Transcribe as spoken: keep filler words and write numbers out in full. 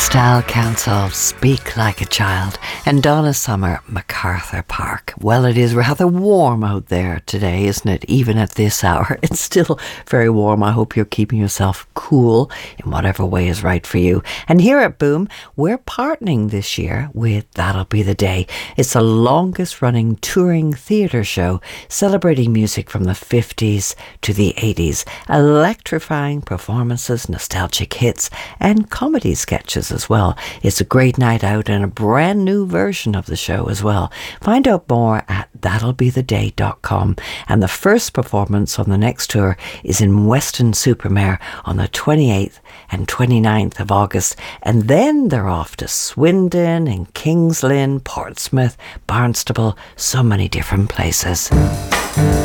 Style Council, Speak Like a Child, and Donna Summer, MacArthur Park. Well, it is rather warm out there today, isn't it? Even at this hour, it's still very warm. I hope you're keeping yourself cool in whatever way is right for you. And here at Boom, we're partnering this year with That'll Be the Day. It's the longest running touring theatre show celebrating music from the fifties to the eighties, electrifying performances, nostalgic hits, and comedy sketches as well. It's a great night out and a brand new version of the show as well. Find out more at that'll be the day dot com. And the first performance on the next tour is in Weston-super-Mare on the twenty-eighth and twenty-ninth of August. And then they're off to Swindon and Kings Lynn, Portsmouth, Barnstaple, so many different places.